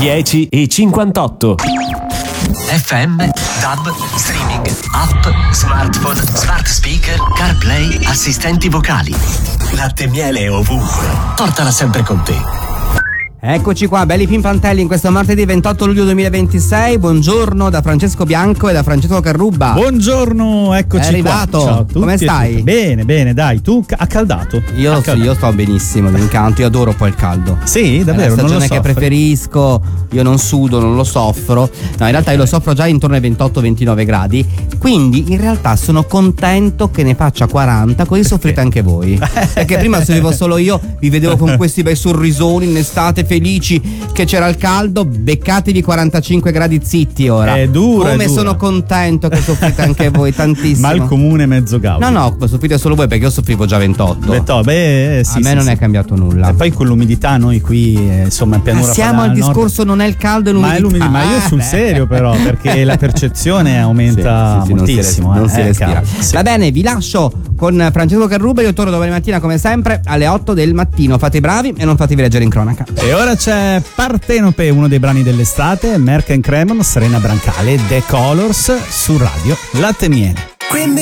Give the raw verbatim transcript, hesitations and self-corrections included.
dieci e cinquantotto. F M, D A B, streaming, app, smartphone, smart speaker, CarPlay, assistenti vocali. Latte e miele ovunque. Portala sempre con te. Eccoci qua, belli pimpantelli in questo martedì ventotto luglio duemilaventisei. Buongiorno da Francesco Bianco e da Francesco Carrubba. Buongiorno, eccoci È arrivato. qua. Ciao a tutti. Come stai? Bene, bene, dai, tu accaldato? Io accaldato. sì, io sto benissimo, mi incanto, io adoro poi il caldo. Sì, davvero, È la non lo stagione che soffri? preferisco, io non sudo, non lo soffro. No, in realtà io lo soffro già intorno ai ventotto ventinove gradi, quindi in realtà sono contento che ne faccia quaranta, così soffrite anche voi. Perché prima soffrivo solo io, vi vedevo con questi bei sorrisoni in estate, felici che c'era il caldo, beccatevi quarantacinque gradi zitti ora. È dura, Come è dura. sono contento che soffrite anche voi tantissimo. Ma il comune mezzo gaudio. No, no, soffrite solo voi perché io soffrivo già ventotto. Detto, beh, sì, A me sì, non sì. è cambiato nulla. E poi con l'umidità noi qui, eh, insomma, in pianura Passiamo al padana, discorso nord, non è il caldo e l'umidità. ma, è l'umidità. Ma io Ah, sul beh. serio però, perché la percezione aumenta Sì, sì, sì, moltissimo. non si, eh, res- non si eh, respira. cavolo, sì. Va bene, vi lascio con Francesco Carrubba. Io torno domani mattina come sempre alle otto del mattino. Fate i bravi e non fatevi leggere in cronaca. E ora c'è Partenope, uno dei brani dell'estate, Merck and Cremon, Serena Brancale, The Colors su radio Latte e Miele. Quindi